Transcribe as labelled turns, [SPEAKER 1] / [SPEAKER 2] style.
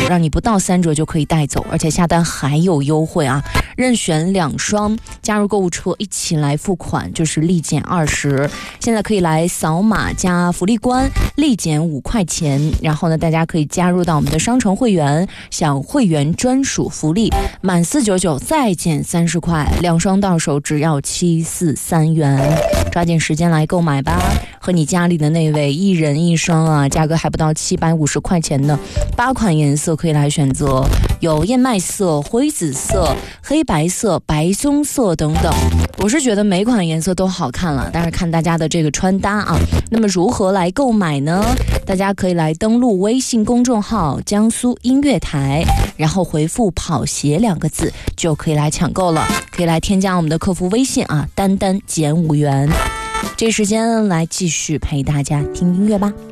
[SPEAKER 1] 让你不到3折就可以带走，而且下单还有优惠啊！任选2双，加入购物车一起来付款，就是立减20。现在可以来扫码加福利关，立减5块钱。然后呢，大家可以加入到我们的商城会员，享会员专属福利，满499再减30块，2双到手只要743元。抓紧时间来购买吧，和你家里的那位一人1双啊，价格还不到750块钱呢。8款颜色可以来选择，有燕麦色、灰紫色、黑白色、白棕色等等。我是觉得每款颜色都好看了，但是看大家的这个穿搭啊。那么如何来购买呢？大家可以来登录微信公众号江苏音乐台，然后回复跑鞋2个字就可以来抢购了。可以来添加我们的客服微信啊，单单减5元。这时间来继续陪大家听音乐吧。